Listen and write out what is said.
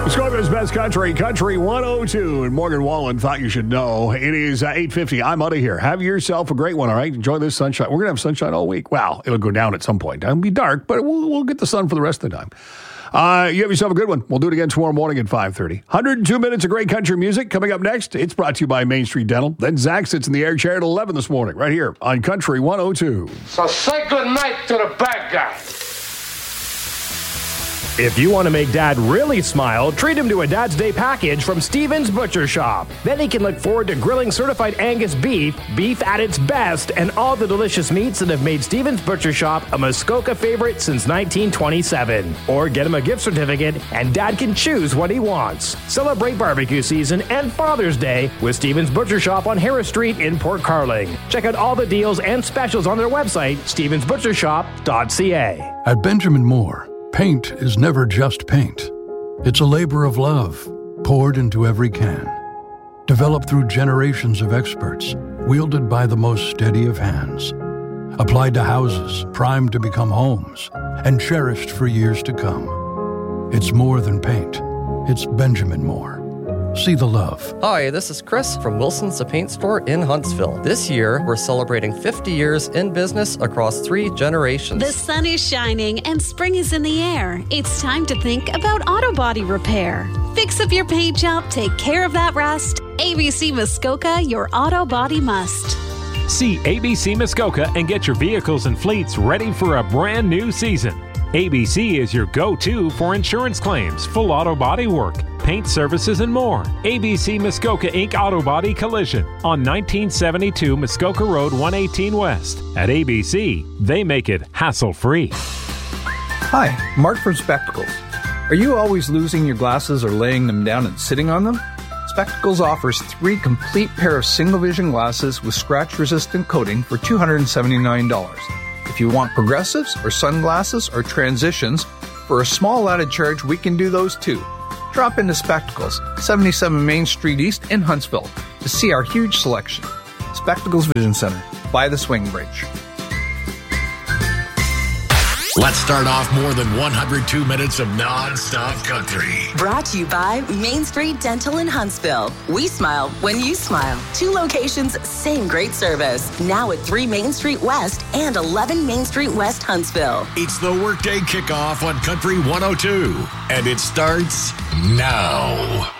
Muskoka's Best Country, Country 102. And Morgan Wallen thought you should know. It is 8:50. I'm out of here. Have yourself a great one, all right? Enjoy this sunshine. We're going to have sunshine all week. Well, it'll go down at some point. It'll be dark, but we'll get the sun for the rest of the time. You have yourself a good one. We'll do it again tomorrow morning at 5:30. 102 minutes of great country music coming up next. It's brought to you by Main Street Dental. Then Zach sits in the air chair at 11 this morning, right here on Country 102. So say good night to the bad guy. If you want to make Dad really smile, treat him to a Dad's Day package from Stephen's Butcher Shop. Then he can look forward to grilling certified Angus beef at its best, and all the delicious meats that have made Stephen's Butcher Shop a Muskoka favorite since 1927. Or get him a gift certificate, and Dad can choose what he wants. Celebrate barbecue season and Father's Day with Stephen's Butcher Shop on Harris Street in Port Carling. Check out all the deals and specials on their website, stevensbutchershop.ca. At Benjamin Moore, paint is never just paint. It's a labor of love, poured into every can. Developed through generations of experts, wielded by the most steady of hands. Applied to houses, primed to become homes, and cherished for years to come. It's more than paint. It's Benjamin Moore. See the love. Hi, this is Chris from Wilson's The Paint Store in Huntsville. This year, we're celebrating 50 years in business across 3 generations. The sun is shining and spring is in the air. It's time to think about auto body repair. Fix up your paint job, take care of that rust. ABC Muskoka, your auto body must. See ABC Muskoka and get your vehicles and fleets ready for a brand new season. ABC is your go-to for insurance claims, full auto body work, paint services, and more. ABC Muskoka Inc. Auto Body Collision on 1972 Muskoka Road 118 West. At ABC, they make it hassle-free. Hi, Mark from Spectacles. Are you always losing your glasses or laying them down and sitting on them? Spectacles offers 3 complete pair of single vision glasses with scratch-resistant coating for $279. If you want progressives or sunglasses or transitions, for a small added charge, we can do those too. Drop into Spectacles, 77 Main Street East in Huntsville, to see our huge selection. Spectacles Vision Center, by the Swing Bridge. Let's start off more than 102 minutes of non-stop country. Brought to you by Main Street Dental in Huntsville. We smile when you smile. 2 locations, same great service. Now at 3 Main Street West and 11 Main Street West, Huntsville. It's the Workday Kickoff on Country 102, and it starts now.